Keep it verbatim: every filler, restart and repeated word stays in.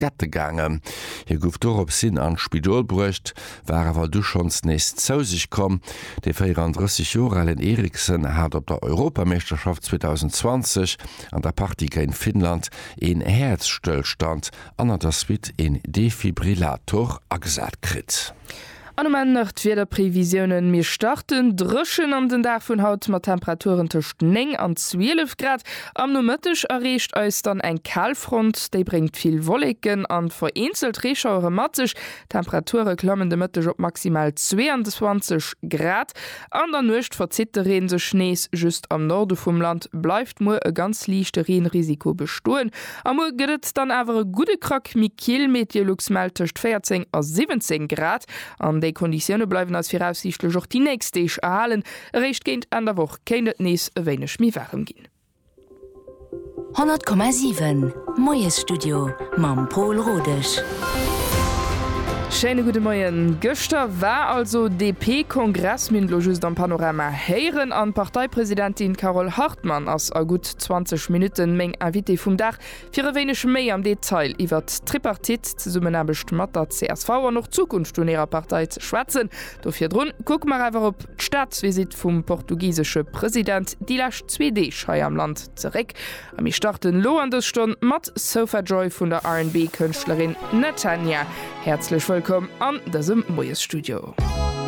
Gattegange. Hier gouf dorop sinn an Spidol bruecht, war awer du schons nest zausig kom. De vierunddreißig Jahre Allen Eriksen hat op der Europameisterschaft zwanzig zwanzig an der Partika in Finnland en Herzstillstand an der Suite en Defibrillator agesat krit. An nach wieder Prävisionen mir starten drschen an den Dach vun haut mat Temperaturen tucht neng an zwölf Grad am nomatisch errecht eus dann ein Kalfront, de bringt viel Wolligen an vereinzelt Reschauure matzig Temperature klammen de Mëttech op maximal zweiundzwanzig Grad an der nucht verzitterreen se Schnees just am Norde vum Land bleibt mo e ganz lichte Reenrisiko bestohlen. Am mo gëtt dann awer e gute Krack mi Kielmeteorluxmeltecht vierzehn a siebzehn Grad an de Konditionne bleiwen as fir aussichtlech och die nächsteich erhalen, recht géint an der woch kennet nees ewéinech mi warm ginn. hundert Komma sieben Moies Studio mam Paul Rodech. Schöne gute Morgen. Gestern war also D P-Kongress mit just am Panorama heieren an Parteipräsidentin Carol Hartmann als a gut zwanzig Minuten Meng Invité vom Dach für ein wenig mehr am Detail über Tripartit zusammenarbeit mit der C S V und noch Zukunft in ihrer Partei zu schwätzen. Dafür drin gucken wir einfach auf die Staatsvisit vom portugiesischen Präsident die letzte zwei D Schei am Land zurück. Und wir starten lo an der Stunde mit Sofa Joy von der R and B-Künstlerin Netanya. Herzlich willkommen an diesem Moies Studio.